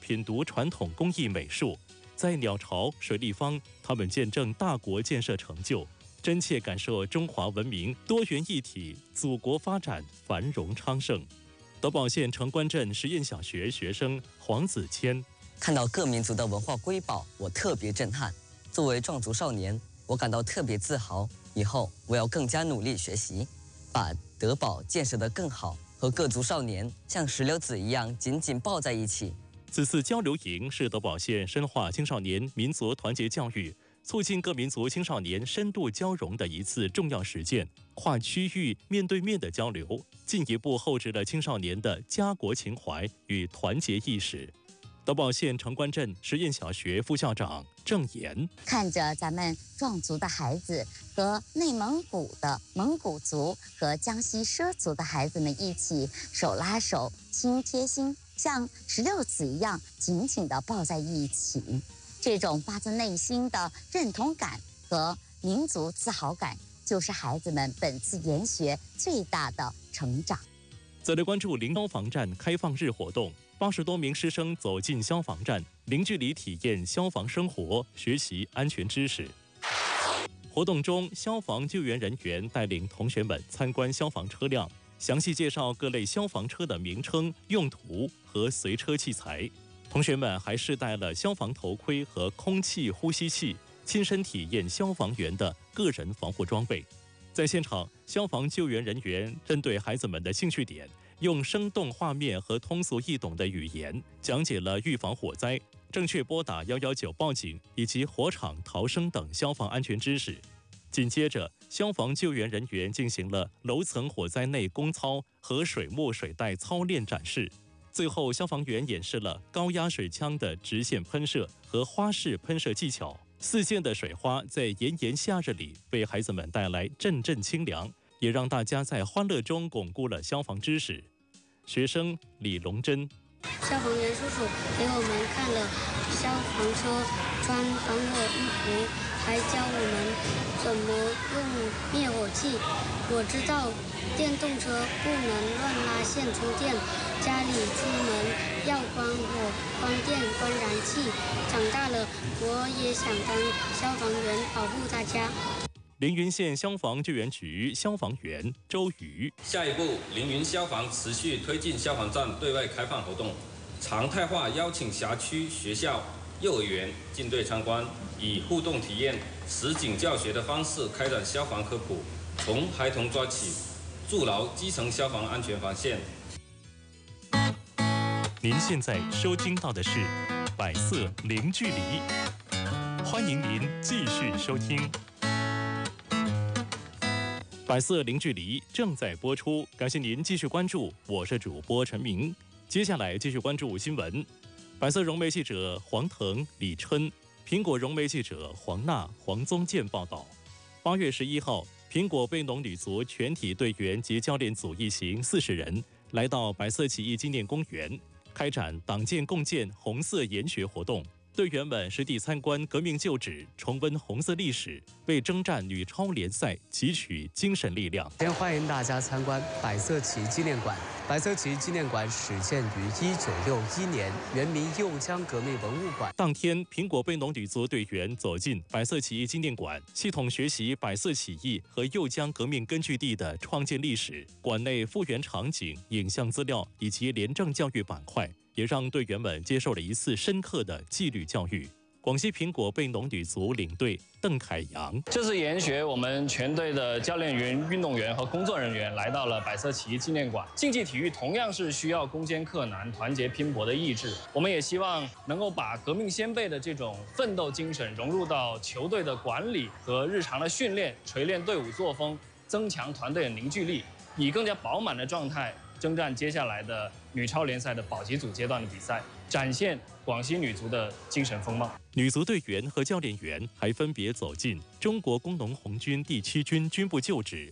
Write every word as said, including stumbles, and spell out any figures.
品读传统工艺美术。在鸟巢、水立方，他们见证大国建设成就，真切感受中华文明多元一体、祖国发展繁荣昌盛。德保县城关镇实验小学学生黄子谦， 看到各民族的文化瑰宝，我特别震撼。作为壮族少年，我感到特别自豪。以后我要更加努力学习，把德保建设得更好，和各族少年像石榴籽一样紧紧抱在一起。 此次交流营是德保县深化青少年民族团结教育，促进各民族青少年深度交融的一次重要实践，跨区域面对面的交流，进一步厚植了青少年的家国情怀与团结意识。德保县城关镇实验小学副校长郑岩， 看着咱们壮族的孩子和内蒙古的蒙古族和江西畲族的孩子们一起手拉手、心贴心，像石榴籽一样紧紧地抱在一起，这种发自内心的认同感和民族自豪感，就是孩子们本次研学最大的成长。 再来关注零消防站开放日活动，八十多名师生走进消防站，零距离体验消防生活，学习安全知识。活动中，消防救援人员带领同学们参观消防车辆，详细介绍各类消防车的名称、用途和随车器材。同学们还试戴了消防头盔和空气呼吸器，亲身体验消防员的个人防护装备。在现场，消防救援人员针对孩子们的兴趣点，用生动画面和通俗易懂的语言讲解了预防火灾、正确拨打一一九报警以及火场逃生等消防安全知识。紧接着，消防救援人员进行了楼层火灾内工操和水幕水带操练展示。最后，消防员演示了高压水枪的直线喷射和花式喷射技巧。四溅的水花在炎炎夏日里为孩子们带来阵阵清凉，也让大家在欢乐中巩固了消防知识。学生李龙珍， 消防员叔叔给我们看了消防车穿防火衣服，还教我们怎么用灭火器。我知道电动车不能乱拉线充电，家里出门要关火、关电、关燃气。长大了，我也想当消防员，保护大家。 凌云县消防救援局消防员周瑜， 下一步，凌云消防持续推进消防站对外开放活动，常态化邀请辖区学校、幼儿园进队参观，以互动体验、实景教学的方式开展消防科普，从孩童抓起，筑牢基层消防安全防线。 您现在收听到的是百色零距离，欢迎您继续收听。百色零距离正在播出，感谢您继续关注，我是主播陈明。接下来继续关注新闻。百色融媒记者黄腾、李琛，苹果融媒记者黄娜、黄宗健报道。八月十一号，苹果贝农女足全体队员及教练组一行四十人来到白色起义纪念公园，开展党建共建红色研学活动。队员们实地参观革命旧址，重温红色历史，为征战女超联赛汲取精神力量。 先欢迎大家参观百色旗纪念馆。百色旗纪念馆始建于一九六一年，原名右江革命文物馆。 当天，苹果贝农女足队员走进百色起义纪念馆，系统学习百色起义和右江革命根据地的创建历史。馆内复原场景、影像资料以及廉政教育板块，也让队员们接受了一次深刻的纪律教育。广西苹果贝农女足领队邓凯阳， 这次研学，我们全队的教练员、运动员和工作人员来到了百色起义纪念馆。竞技体育同样是需要攻坚克难、团结拼搏的意志。我们也希望能够把革命先辈的这种奋斗精神融入到球队的管理和日常的训练，锤炼队伍作风，增强团队的凝聚力，以更加饱满的状态征战接下来的女超联赛的保级组阶段的比赛，展现广西女足的精神风貌。 女足队员和教练员还分别走进中国工农红军第七军军部旧址